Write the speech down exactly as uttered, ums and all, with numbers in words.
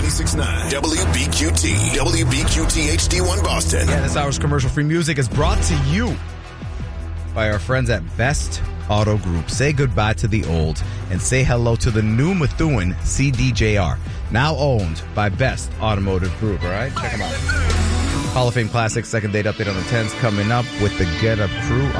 ninety-six point nine W B Q T. W B Q T H D one Boston. Yeah, this hour's commercial-free music is brought to you by our friends at Best Auto Group. Say goodbye to the old and say hello to the new Methuen C D J R. Now owned by Best Automotive Group, all right? Check them out. Hall of Fame Classics, second date update on the tens coming up with the Get Up crew.